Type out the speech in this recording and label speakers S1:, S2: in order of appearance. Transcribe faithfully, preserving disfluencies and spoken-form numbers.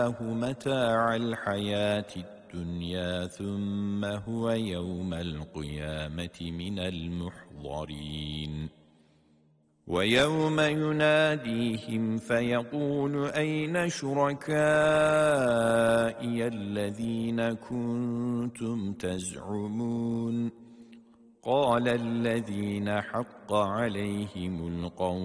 S1: متاع الحياة الدنيا ثم هو يوم القيامة من المحضرين ويوم يناديهم فيقول أين شركائي الذين كنتم تزعمون قال الذين حق عليهم القول